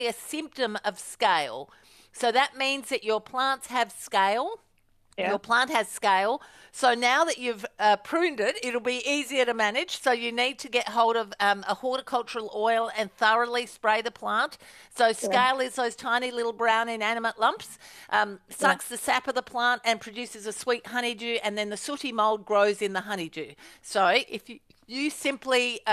a symptom of scale. So that means that your plants have scale. Yeah. Your plant has scale. So now that you've pruned it, it'll be easier to manage. So you need to get hold of a horticultural oil and thoroughly spray the plant. So scale is those tiny little brown inanimate lumps, sucks the sap of the plant and produces a sweet honeydew, and then the sooty mold grows in the honeydew. So if you simply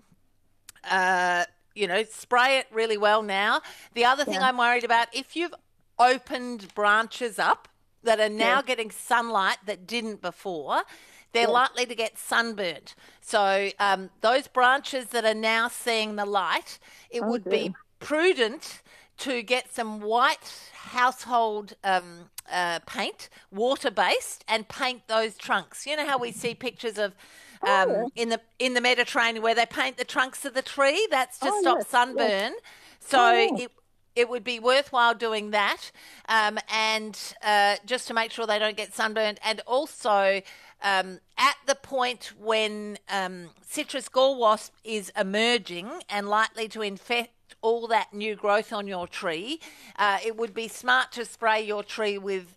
spray it really well now. The other thing I'm worried about, if you've opened branches up that are now getting sunlight that didn't before, they're likely to get sunburnt. So those branches that are now seeing the light, it would be prudent to get some white household paint, water-based, and paint those trunks. You know how we see pictures of in the Mediterranean where they paint the trunks of the tree? That's to stop sunburn. So it would be worthwhile doing that, and just to make sure they don't get sunburned. And also, at the point when citrus gall wasp is emerging and likely to infect all that new growth on your tree, it would be smart to spray your tree with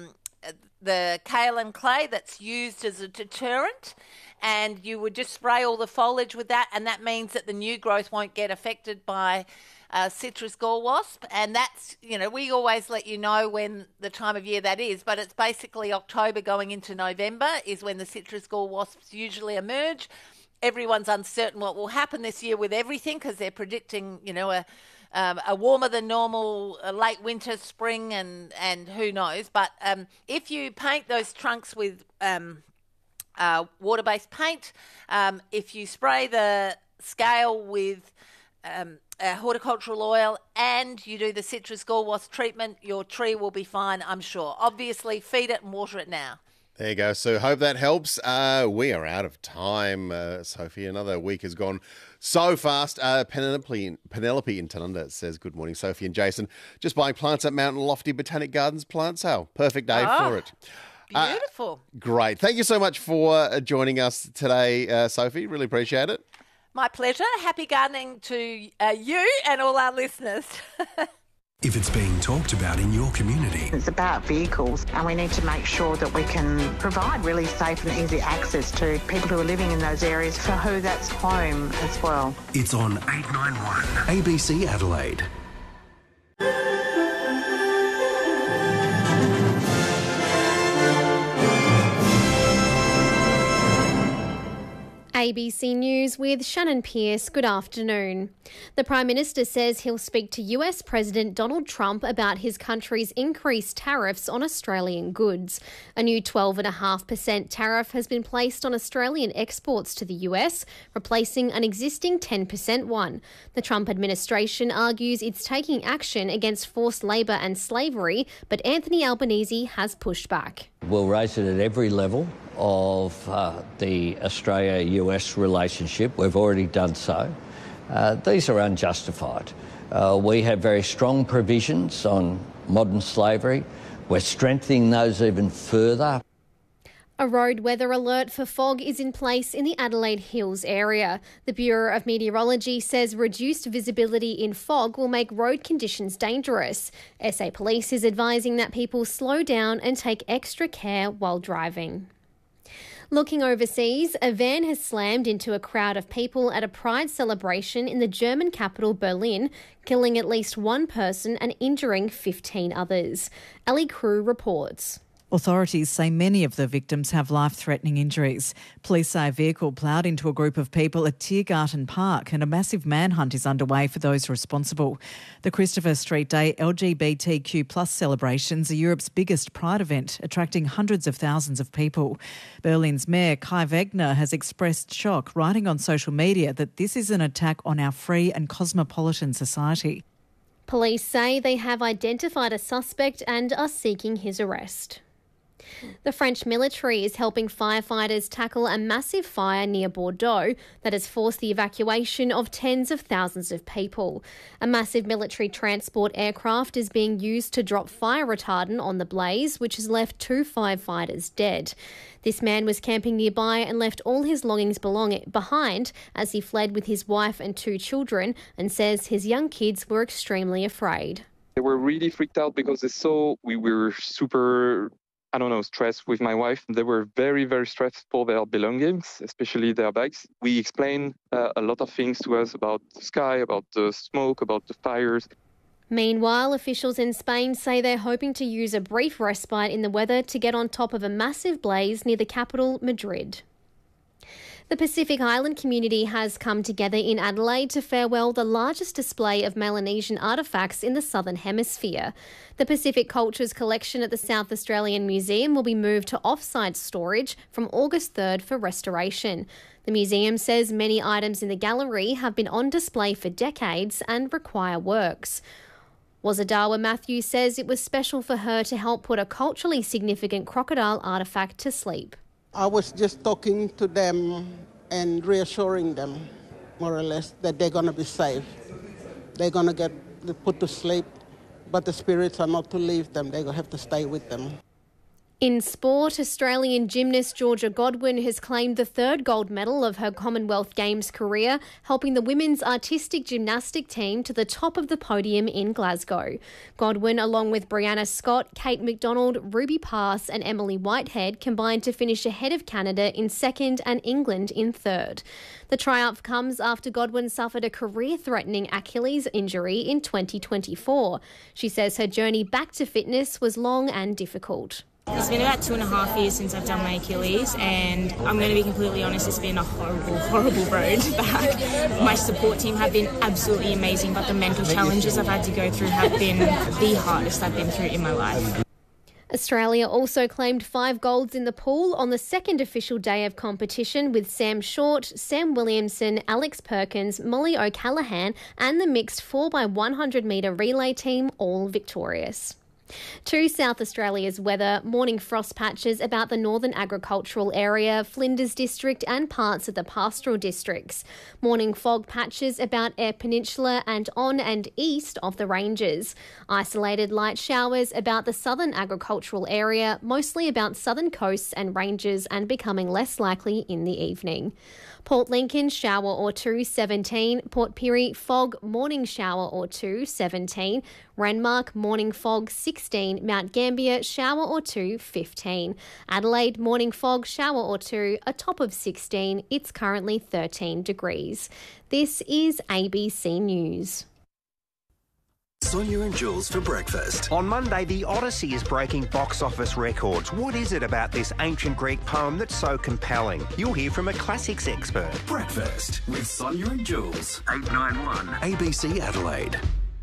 the kaolin clay that's used as a deterrent, and you would just spray all the foliage with that, and that means that the new growth won't get affected by citrus gall wasp. And that's, we always let you know when the time of year that is, but it's basically October going into November is when the citrus gall wasps usually emerge. Everyone's uncertain what will happen this year with everything because they're predicting, a warmer than normal late winter, spring, and who knows. But if you paint those trunks with water-based paint, if you spray the scale with horticultural oil and you do the citrus gall wasp treatment, your tree will be fine, I'm sure. Obviously, feed it and water it now. There you go. So hope that helps. We are out of time, Sophie. Another week has gone so fast. Penelope in Tanunda says, good morning, Sophie and Jason. Just buying plants at Mountain Lofty Botanic Gardens plant sale. Perfect day for it. Beautiful. Great. Thank you so much for joining us today, Sophie. Really appreciate it. My pleasure. Happy gardening to you and all our listeners. If it's being talked about in your community. It's about vehicles, and we need to make sure that we can provide really safe and easy access to people who are living in those areas for who that's home as well. It's on 891 ABC Adelaide. ABC News with Shannon Pearce. Good afternoon. The Prime Minister says he'll speak to US President Donald Trump about his country's increased tariffs on Australian goods. A new 12.5% tariff has been placed on Australian exports to the US, replacing an existing 10% one. The Trump administration argues it's taking action against forced labour and slavery, but Anthony Albanese has pushed back. We'll raise it at every level of the Australia-US relationship. We've already done so. These are unjustified. We have very strong provisions on modern slavery. We're strengthening those even further. A road weather alert for fog is in place in the Adelaide Hills area. The Bureau of Meteorology says reduced visibility in fog will make road conditions dangerous. SA Police is advising that people slow down and take extra care while driving. Looking overseas, a van has slammed into a crowd of people at a pride celebration in the German capital Berlin, killing at least one person and injuring 15 others. Ali Crew reports. Authorities say many of the victims have life-threatening injuries. Police say a vehicle ploughed into a group of people at Tiergarten Park and a massive manhunt is underway for those responsible. The Christopher Street Day LGBTQ+ celebrations are Europe's biggest pride event, attracting hundreds of thousands of people. Berlin's Mayor Kai Wegner has expressed shock, writing on social media that this is an attack on our free and cosmopolitan society. Police say they have identified a suspect and are seeking his arrest. The French military is helping firefighters tackle a massive fire near Bordeaux that has forced the evacuation of tens of thousands of people. A massive military transport aircraft is being used to drop fire retardant on the blaze, which has left 2 firefighters dead. This man was camping nearby and left all his belongings behind as he fled with his wife and 2 children, and says his young kids were extremely afraid. They were really freaked out because they saw we were super stressed with my wife. They were very, very stressed for their belongings, especially their bags. We explained a lot of things to us about the sky, about the smoke, about the fires. Meanwhile, officials in Spain say they're hoping to use a brief respite in the weather to get on top of a massive blaze near the capital, Madrid. The Pacific Island community has come together in Adelaide to farewell the largest display of Melanesian artefacts in the Southern Hemisphere. The Pacific Cultures collection at the South Australian Museum will be moved to off-site storage from August 3rd for restoration. The museum says many items in the gallery have been on display for decades and require works. Wazadawa Matthews says it was special for her to help put a culturally significant crocodile artefact to sleep. I was just talking to them and reassuring them, more or less, that they're going to be safe. They're going to get put to sleep, but the spirits are not to leave them. They're going to have to stay with them. In sport, Australian gymnast Georgia Godwin has claimed the 3rd gold medal of her Commonwealth Games career, helping the women's artistic gymnastic team to the top of the podium in Glasgow. Godwin, along with Brianna Scott, Kate McDonald, Ruby Pass and Emily Whitehead, combined to finish ahead of Canada in 2nd and England in 3rd. The triumph comes after Godwin suffered a career-threatening Achilles injury in 2024. She says her journey back to fitness was long and difficult. It's been about 2.5 years since I've done my Achilles, and I'm going to be completely honest, it's been a horrible, horrible road back. My support team have been absolutely amazing, but the mental challenges I've had to go through have been the hardest I've been through in my life. Australia also claimed 5 golds in the pool on the 2nd official day of competition, with Sam Short, Sam Williamson, Alex Perkins, Molly O'Callaghan and the mixed 4x100 metre relay team all victorious. To South Australia's weather, morning frost patches about the northern agricultural area, Flinders District and parts of the pastoral districts. Morning fog patches about Eyre Peninsula and on and east of the ranges. Isolated light showers about the southern agricultural area, mostly about southern coasts and ranges, and becoming less likely in the evening. Port Lincoln, shower or 2, 17. Port Pirie, fog, morning shower or 2, 17. Renmark, morning fog, 16. Mount Gambier, shower or 2, 15. Adelaide, morning fog, shower or 2, a top of 16. It's currently 13 degrees. This is ABC News. Sonia and Jules for breakfast. On Monday, the Odyssey is breaking box office records. What is it about this ancient Greek poem that's so compelling? You'll hear from a classics expert. Breakfast with Sonia and Jules. 891 ABC Adelaide.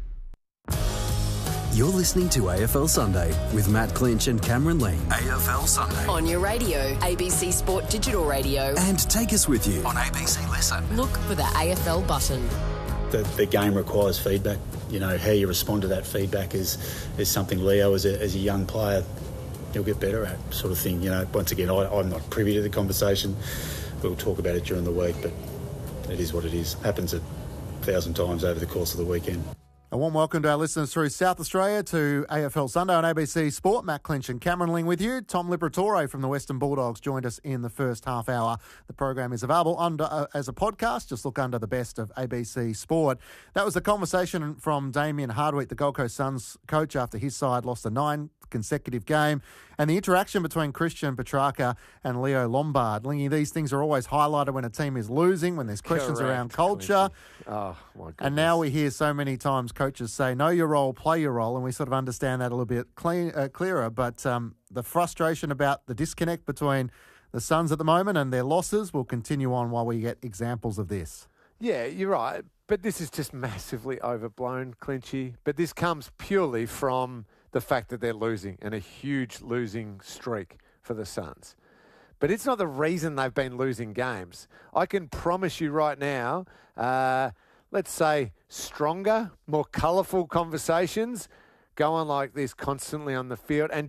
You're listening to AFL Sunday with Matt Clinch and Cameron Lee. AFL Sunday. On your radio, ABC Sport Digital Radio. And take us with you on ABC Listen. Look for the AFL button. The game requires feedback. You know, how you respond to that feedback is something Leo, as a young player, he'll get better at, sort of thing. You know, once again, I'm not privy to the conversation. We'll talk about it during the week, but it is what it is. Happens 1,000 times over the course of the weekend. A warm welcome to our listeners through South Australia to AFL Sunday on ABC Sport. Matt Clinch and Cameron Ling with you. Tom Liberatore from the Western Bulldogs joined us in the first half hour. The program is available as a podcast. Just look under the best of ABC Sport. That was a conversation from Damien Hardwick, the Gold Coast Suns coach, after his side lost a 9th consecutive game, and the interaction between Christian Petrarca and Leo Lombard. Lingy, these things are always highlighted when a team is losing, when there's questions around culture. Oh, my goodness. And now we hear so many times coaches say, know your role, play your role, and we sort of understand that a little bit clearer. But the frustration about the disconnect between the Suns at the moment and their losses will continue on while we get examples of this. Yeah, you're right. But this is just massively overblown, Clinchy. But this comes purely from the fact that they're losing, and a huge losing streak for the Suns. But it's not the reason they've been losing games. I can promise you right now, let's say stronger, more colourful conversations go on like this constantly on the field. And did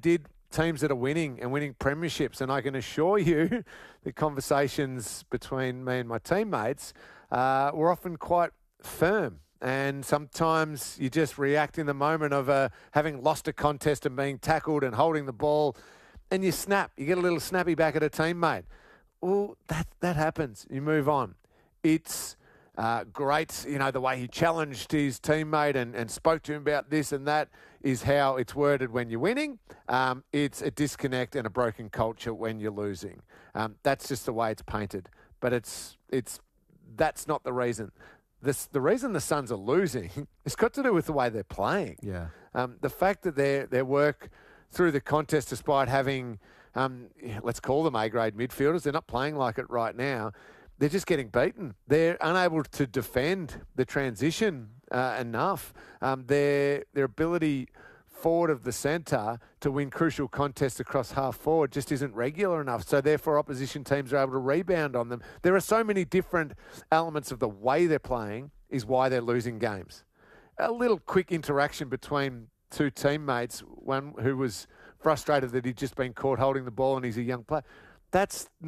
teams that are winning and winning premierships. And I can assure you the conversations between me and my teammates were often quite firm. And sometimes you just react in the moment of having lost a contest and being tackled and holding the ball, and you snap. You get a little snappy back at a teammate. Well, that happens. You move on. It's great, the way he challenged his teammate and spoke to him about this and that is how it's worded when you're winning. It's a disconnect and a broken culture when you're losing. That's just the way it's painted. But that's not the reason. The reason the Suns are losing has got to do with the way they're playing. Yeah. The fact that their work through the contest, despite having, let's call them A-grade midfielders, they're not playing like it right now. They're just getting beaten. They're unable to defend the transition enough. Their ability forward of the centre to win crucial contests across half forward just isn't regular enough. So therefore opposition teams are able to rebound on them. There are so many different elements of the way they're playing is why they're losing games. A little quick interaction between two teammates, one who was frustrated that he'd just been caught holding the ball and he's a young player. That's